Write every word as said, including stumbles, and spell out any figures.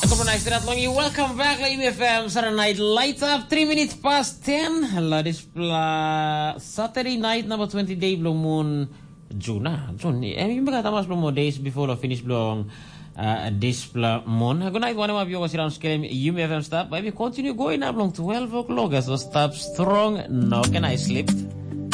Nice that long. You welcome back, Lady F M. Saturday night lights up. Three minutes past ten. La displa Saturday night number twenty day blue moon. June. June. Eh, yung mga tamas blue mo days before the finish blue uh, displa moon. Good night. One of you was around scaling. U M F M stop. Maybe continue going up long twelve o'clock. So stop strong. No, can I sleep?